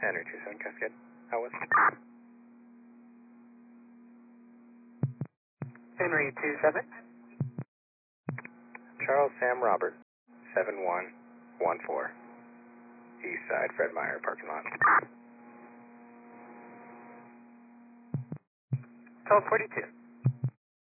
Henry 27 Cascade. How was? Henry 27. Charles Sam Robert, 7114. East side, Fred Meyer parking lot. 1242.